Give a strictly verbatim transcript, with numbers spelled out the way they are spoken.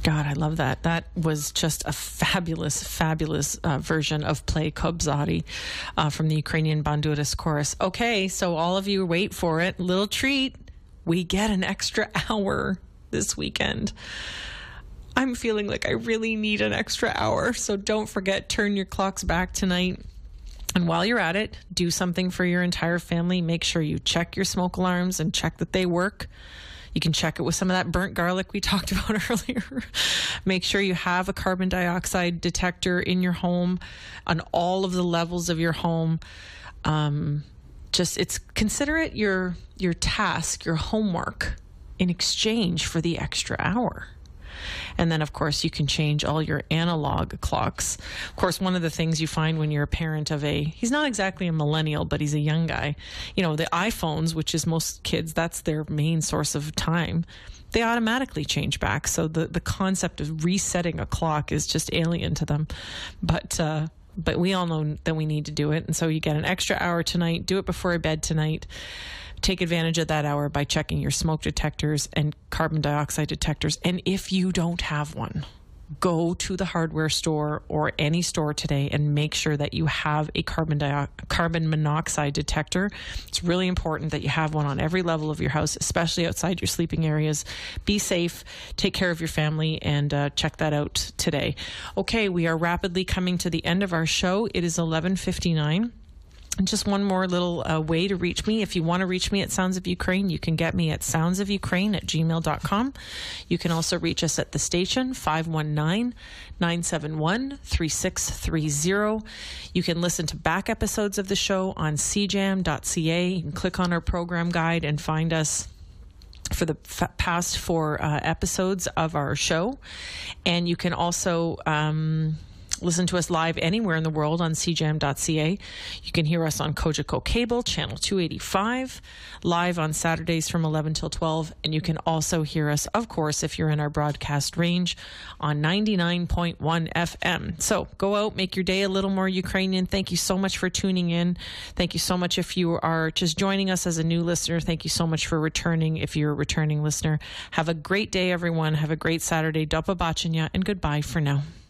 God, I love that. That was just a fabulous, fabulous uh, version of Play Kobzari uh, from the Ukrainian Banduras chorus. Okay, so all of you wait for it. Little treat. We get an extra hour this weekend. I'm feeling like I really need an extra hour. So don't forget, turn your clocks back tonight. And while you're at it, do something for your entire family. Make sure you check your smoke alarms and check that they work. You can check it with some of that burnt garlic we talked about earlier. Make sure you have a carbon dioxide detector in your home on all of the levels of your home. Um, just it's consider it your your task, your homework in exchange for the extra hour. And then, of course, you can change all your analog clocks. Of course, one of the things you find when you're a parent of a, he's not exactly a millennial, but he's a young guy. You know, the iPhones, which is most kids, that's their main source of time. They automatically change back. So the, the concept of resetting a clock is just alien to them. But, uh, but we all know that we need to do it. And so you get an extra hour tonight. Do it before bed tonight. Take advantage of that hour by checking your smoke detectors and carbon dioxide detectors. And if you don't have one, go to the hardware store or any store today and make sure that you have a carbon dio- carbon monoxide detector. It's really important that you have one on every level of your house, especially outside your sleeping areas. Be safe, take care of your family, and uh, check that out today. Okay, we are rapidly coming to the end of our show. It is eleven fifty-nine. And just one more little uh, way to reach me. If you want to reach me at Sounds of Ukraine, you can get me at sounds of ukraine at gmail dot com. You can also reach us at the station, five one nine, nine seven one, three six three zero. You can listen to back episodes of the show on c jam dot c a. You can click on our program guide and find us for the f- past four uh, episodes of our show. And you can also Um, listen to us live anywhere in the world on c jam dot c a. You can hear us on Kojiko Cable, channel two eighty-five, live on Saturdays from eleven till twelve. And you can also hear us, of course, if you're in our broadcast range, on ninety-nine point one F M. So go out, make your day a little more Ukrainian. Thank you so much for tuning in. Thank you so much if you are just joining us as a new listener. Thank you so much for returning if you're a returning listener. Have a great day, everyone. Have a great Saturday. Do побачення, and goodbye for now.